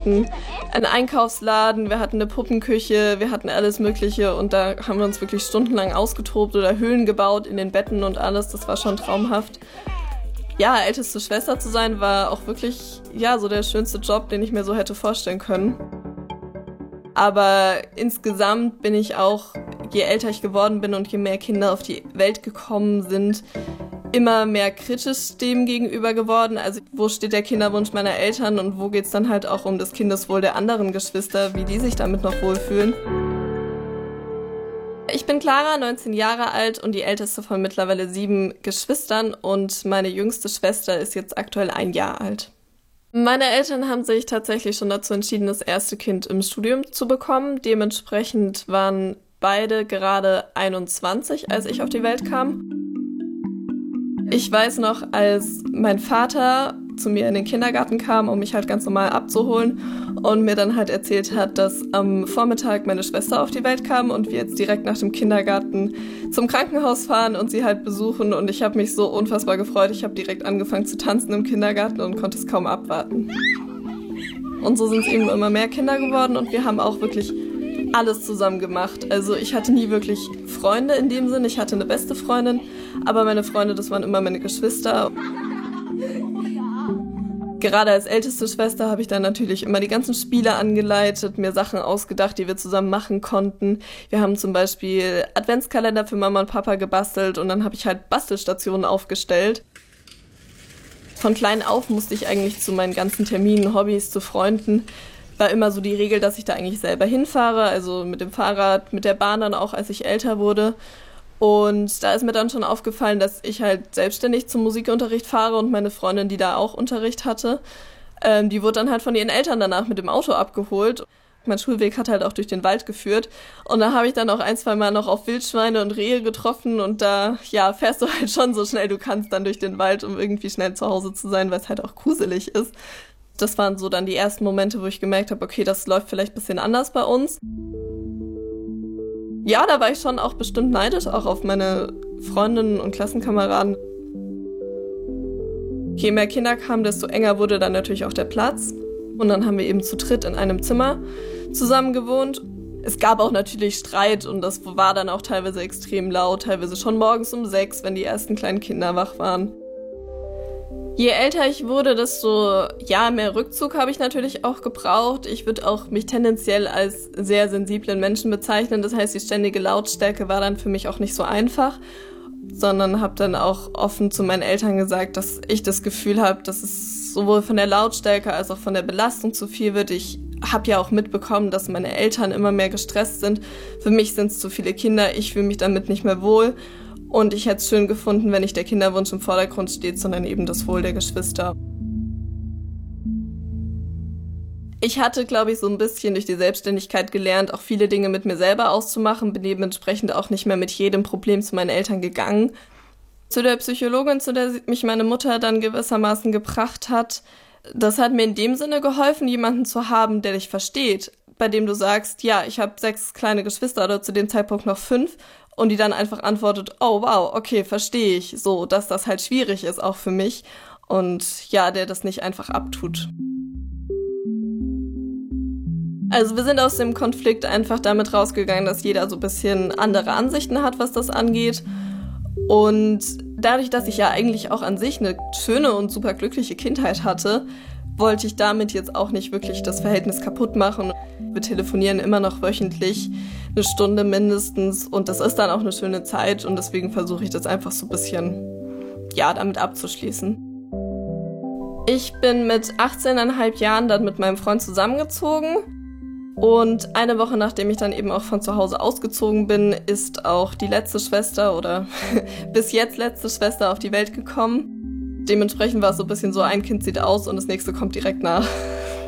hatten einen Einkaufsladen, wir hatten eine Puppenküche, wir hatten alles Mögliche und da haben wir uns wirklich stundenlang ausgetobt oder Höhlen gebaut in den Betten und alles. Das war schon traumhaft. Ja, älteste Schwester zu sein war auch wirklich, ja, so der schönste Job, den ich mir so hätte vorstellen können. Aber insgesamt bin ich auch, je älter ich geworden bin und je mehr Kinder auf die Welt gekommen sind, immer mehr kritisch dem gegenüber geworden. Also wo steht der Kinderwunsch meiner Eltern und wo geht's dann halt auch um das Kindeswohl der anderen Geschwister, wie die sich damit noch wohlfühlen. Ich bin Clara, 19 Jahre alt und die älteste von mittlerweile 7 Geschwistern und meine jüngste Schwester ist jetzt aktuell 1 Jahr alt. Meine Eltern haben sich tatsächlich schon dazu entschieden, das erste Kind im Studium zu bekommen. Dementsprechend waren beide gerade 21, als ich auf die Welt kam. Ich weiß noch, als mein Vater zu mir in den Kindergarten kam, um mich halt ganz normal abzuholen und mir dann halt erzählt hat, dass am Vormittag meine Schwester auf die Welt kam und wir jetzt direkt nach dem Kindergarten zum Krankenhaus fahren und sie halt besuchen und ich habe mich so unfassbar gefreut. Ich habe direkt angefangen zu tanzen im Kindergarten und konnte es kaum abwarten. Und so sind es eben immer mehr Kinder geworden und wir haben auch wirklich alles zusammen gemacht. Also ich hatte nie wirklich Freunde in dem Sinn. Ich hatte eine beste Freundin, aber meine Freunde, das waren immer meine Geschwister. Gerade als älteste Schwester habe ich dann natürlich immer die ganzen Spiele angeleitet, mir Sachen ausgedacht, die wir zusammen machen konnten. Wir haben zum Beispiel Adventskalender für Mama und Papa gebastelt und dann habe ich halt Bastelstationen aufgestellt. Von klein auf musste ich eigentlich zu meinen ganzen Terminen, Hobbys, zu Freunden, war immer so die Regel, dass ich da eigentlich selber hinfahre, also mit dem Fahrrad, mit der Bahn dann auch, als ich älter wurde. Und da ist mir dann schon aufgefallen, dass ich halt selbstständig zum Musikunterricht fahre und meine Freundin, die da auch Unterricht hatte, die wurde dann halt von ihren Eltern danach mit dem Auto abgeholt. Mein Schulweg hat halt auch durch den Wald geführt und da habe ich dann auch 1-2 Mal noch auf Wildschweine und Rehe getroffen und da, ja, fährst du halt schon so schnell du kannst dann durch den Wald, um irgendwie schnell zu Hause zu sein, weil es halt auch gruselig ist. Das waren so dann die ersten Momente, wo ich gemerkt habe, okay, das läuft vielleicht ein bisschen anders bei uns. Ja, da war ich schon auch bestimmt neidisch, auch auf meine Freundinnen und Klassenkameraden. Je mehr Kinder kamen, desto enger wurde dann natürlich auch der Platz. Und dann haben wir eben zu dritt in einem Zimmer zusammen gewohnt. Es gab auch natürlich Streit und das war dann auch teilweise extrem laut, teilweise schon morgens um 6, wenn die ersten kleinen Kinder wach waren. Je älter ich wurde, desto mehr Rückzug habe ich natürlich auch gebraucht. Ich würde auch mich tendenziell als sehr sensiblen Menschen bezeichnen. Das heißt, die ständige Lautstärke war dann für mich auch nicht so einfach, sondern habe dann auch offen zu meinen Eltern gesagt, dass ich das Gefühl habe, dass es sowohl von der Lautstärke als auch von der Belastung zu viel wird. Ich habe ja auch mitbekommen, dass meine Eltern immer mehr gestresst sind. Für mich sind es zu viele Kinder, ich fühle mich damit nicht mehr wohl. Und ich hätte es schön gefunden, wenn nicht der Kinderwunsch im Vordergrund steht, sondern eben das Wohl der Geschwister. Ich hatte, glaube ich, so ein bisschen durch die Selbstständigkeit gelernt, auch viele Dinge mit mir selber auszumachen, bin dementsprechend auch nicht mehr mit jedem Problem zu meinen Eltern gegangen. Zu der Psychologin, zu der mich meine Mutter dann gewissermaßen gebracht hat, das hat mir in dem Sinne geholfen, jemanden zu haben, der dich versteht, bei dem du sagst, ja, ich habe 6 kleine Geschwister oder zu dem Zeitpunkt noch 5 und die dann einfach antwortet, oh wow, okay, verstehe ich, so, dass das halt schwierig ist auch für mich und ja, der das nicht einfach abtut. Also wir sind aus dem Konflikt einfach damit rausgegangen, dass jeder so ein bisschen andere Ansichten hat, was das angeht. Und dadurch, dass ich ja eigentlich auch an sich eine schöne und super glückliche Kindheit hatte, wollte ich damit jetzt auch nicht wirklich das Verhältnis kaputt machen. Wir telefonieren immer noch wöchentlich, 1 Stunde mindestens und das ist dann auch eine schöne Zeit und deswegen versuche ich das einfach so ein bisschen, damit abzuschließen. Ich bin mit 18,5 Jahren dann mit meinem Freund zusammengezogen und eine Woche nachdem ich dann eben auch von zu Hause ausgezogen bin, ist auch die letzte Schwester oder bis jetzt letzte Schwester auf die Welt gekommen. Dementsprechend war es so ein bisschen so, ein Kind sieht aus und das nächste kommt direkt nach.